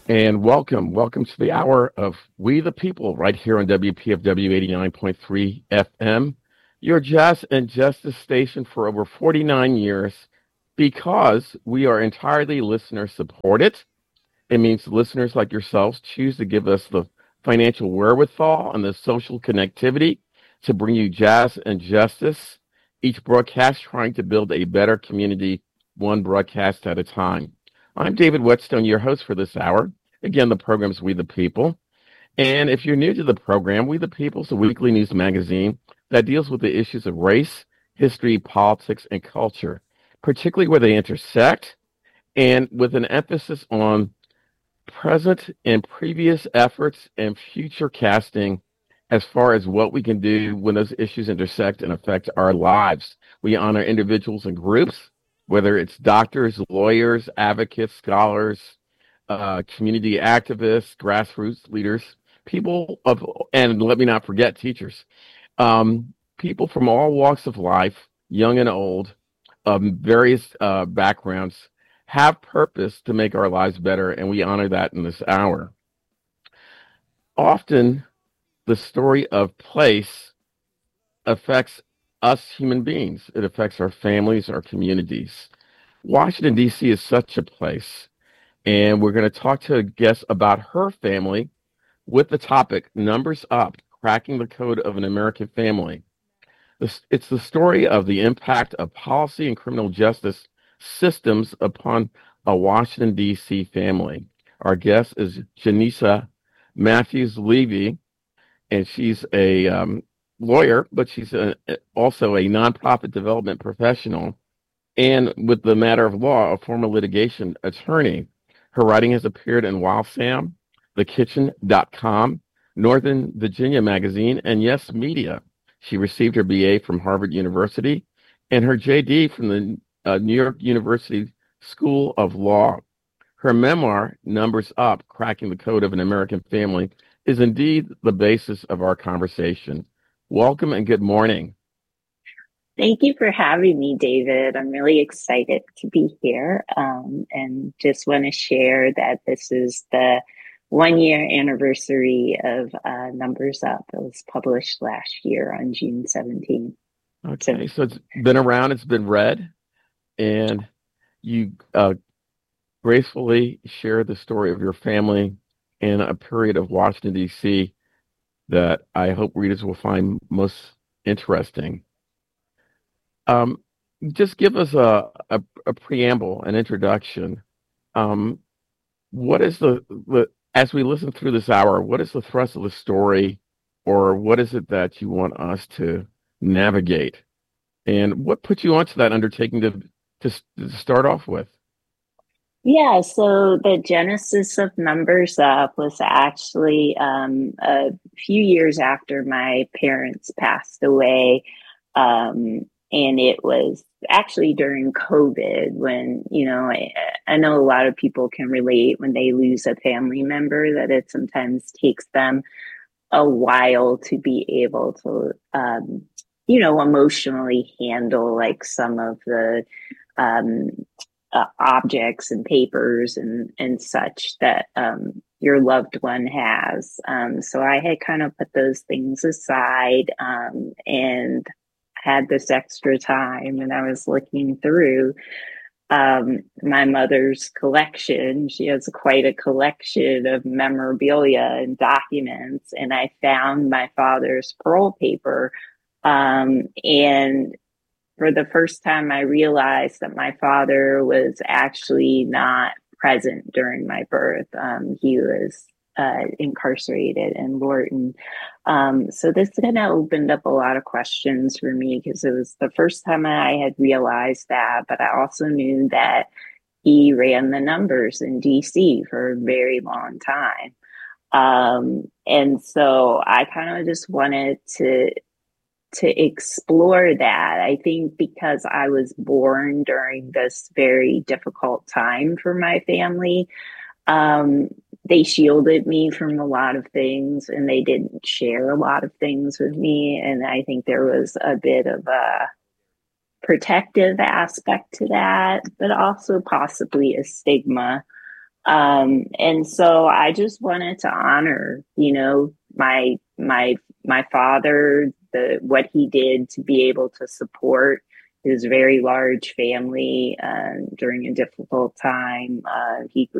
And welcome to the hour of We the People right here on WPFW 89.3 FM, your jazz and justice station for over 49 years because we are entirely listener supported. It means listeners like yourselves choose to give us the financial wherewithal and the social connectivity to bring you jazz and justice, each broadcast trying to build a better community, one broadcast at a time. I'm David Whetstone, your host for this hour. Again, the program is We the People. And if you're new to the program, We the People is a weekly news magazine that deals with the issues of race, history, politics, and culture, particularly where they intersect, and with an emphasis on present and previous efforts and future casting as far as what we can do when those issues intersect and affect our lives. We honor individuals and groups, whether it's doctors, lawyers, advocates, scholars, community activists, grassroots leaders, people of, and let me not forget teachers, people from all walks of life, young and old, various backgrounds, have purpose to make our lives better, and we honor that in this hour. Often, the story of place affects us human beings. It affects our families, our communities. Washington, D.C. is such a place, and we're going to talk to a guest about her family with the topic Numbers Up, Cracking the Code of an American Family. It's the story of the impact of policy and criminal justice systems upon a Washington, D.C. family. Our guest is Janisa Matthews Levy, and she's a lawyer, but she's also a nonprofit development professional. And with the matter of law, a former litigation attorney. Her writing has appeared in WildSam, TheKitchen.com, Northern Virginia Magazine, and Yes Media. She received her BA from Harvard University and her JD from the New York University School of Law. Her memoir, Numbers Up, Cracking the Code of an American Family, is indeed the basis of our conversation. Welcome and good morning. Thank you for having me, David. I'm really excited to be here and just want to share that this is the 1 year anniversary of Numbers Up. It was published last year on June 17th. Okay, so it's been around, it's been read, and you gracefully share the story of your family in a period of Washington, D.C. that I hope readers will find most interesting. Um, just give us a preamble, an introduction. Um, what is as we listen through this hour, what is the thrust of the story, or what is it that you want us to navigate? And what put you onto that undertaking to start off with? Yeah, so the genesis of Numbers Up was actually a few years after my parents passed away. And it was actually during COVID when, I know a lot of people can relate when they lose a family member that it sometimes takes them a while to be able to, emotionally handle like some of the um, objects and papers and such that your loved one has. So I had kind of put those things aside and had this extra time, and I was looking through my mother's collection. She has quite a collection of memorabilia and documents, and I found my father's parole paper. And for the first time, I realized that my father was actually not present during my birth. He was incarcerated in Lorton. So this kind of opened up a lot of questions for me because it was the first time I had realized that, but I also knew that he ran the numbers in DC for a very long time. And so I kind of just wanted to explore that. I think because I was born during this very difficult time for my family, um, they shielded me from a lot of things and they didn't share a lot of things with me. And I think there was a bit of a protective aspect to that, but also possibly a stigma And so I just wanted to honor, my father, what he did to be able to support his very large family during a difficult time. He